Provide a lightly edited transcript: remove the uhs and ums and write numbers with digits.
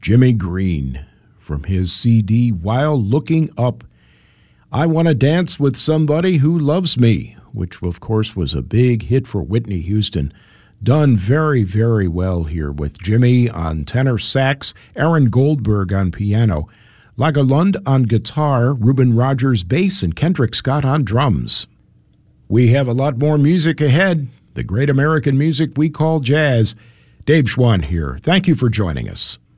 Jimmy Green, from his CD While Looking Up. I Want to Dance with Somebody Who Loves Me, which of course was a big hit for Whitney Houston. Done very, very well here with Jimmy on tenor sax, Aaron Goldberg on piano, Lagerlund on guitar, Reuben Rogers bass, and Kendrick Scott on drums. We have a lot more music ahead, the great American music we call jazz. Dave Schwann here. Thank you for joining us.